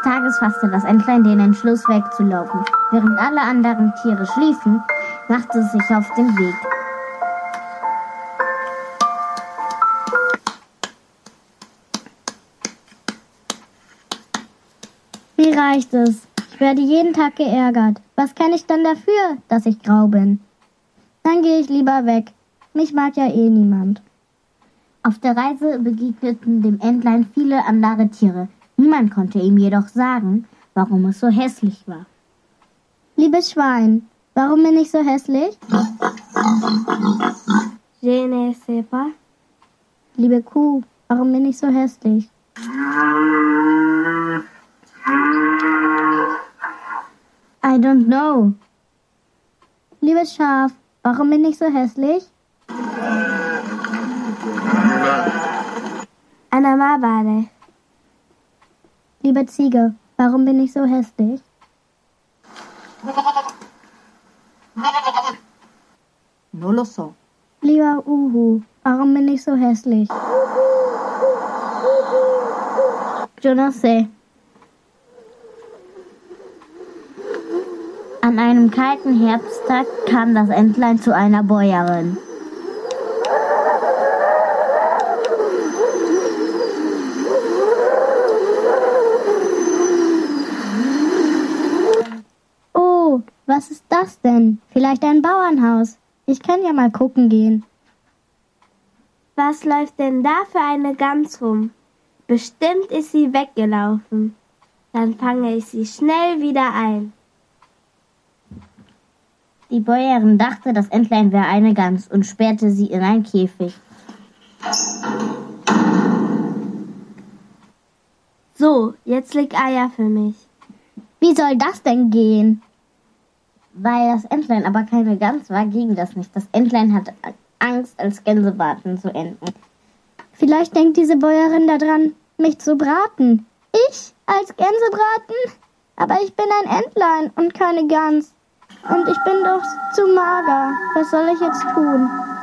Tages fasste das Entlein den Entschluss, wegzulaufen. Während alle anderen Tiere schliefen, machte es sich auf den Weg. Mir reicht es. Ich werde jeden Tag geärgert. Was kann ich dann dafür, dass ich grau bin? Dann gehe ich lieber weg. Mich mag ja eh niemand. Auf der Reise begegneten dem Entlein viele andere Tiere. Niemand konnte ihm jedoch sagen, warum es so hässlich war. Liebes Schwein, warum bin ich so hässlich? Je ne sais pas. Liebe Kuh, warum bin ich so hässlich? I don't know. Liebes Schaf, warum bin ich so hässlich? Ana más vale. Liebe Ziege, warum bin ich so hässlich? No lo sé. Lieber Uhu, warum bin ich so hässlich? Je ne sais. An einem kalten Herbsttag kam das Entlein zu einer Bäuerin. Oh, was ist das denn? Vielleicht ein Bauernhaus. Ich kann ja mal gucken gehen. Was läuft denn da für eine Gans rum? Bestimmt ist sie weggelaufen. Dann fange ich sie schnell wieder ein. Die Bäuerin dachte, das Entlein wäre eine Gans und sperrte sie in einen Käfig. So, jetzt leg Eier für mich. Wie soll das denn gehen? Weil das Entlein aber keine Gans war, ging das nicht. Das Entlein hatte Angst, als Gänsebraten zu enden. Vielleicht denkt diese Bäuerin daran, mich zu braten. Ich als Gänsebraten? Aber ich bin ein Entlein und keine Gans. Und ich bin doch zu mager. Was soll ich jetzt tun?